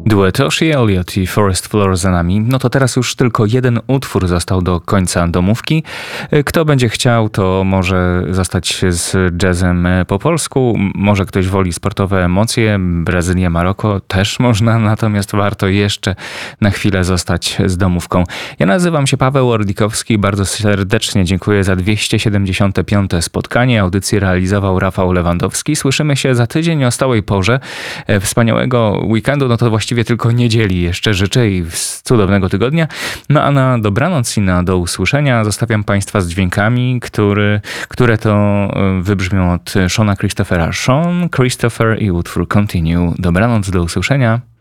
Duet Oshie Elliott i Forest Floor za nami. No to teraz już tylko jeden utwór został do końca domówki. Kto będzie chciał, to może zostać z jazzem po polsku. Może ktoś woli sportowe emocje. Brazylia, Maroko też można, natomiast warto jeszcze na chwilę zostać z domówką. Ja nazywam się Paweł Ordikowski. Bardzo serdecznie dziękuję za 275. spotkanie. Audycję realizował Rafał Lewandowski. Słyszymy się za tydzień o stałej porze. Wspaniałego weekendu, no to właściwie tylko niedzieli jeszcze życzę i cudownego tygodnia. No a na dobranoc i na do usłyszenia zostawiam Państwa z dźwiękami, które to wybrzmią od Seana Christophera. Sean Christopher i utwór Continue. Dobranoc, do usłyszenia.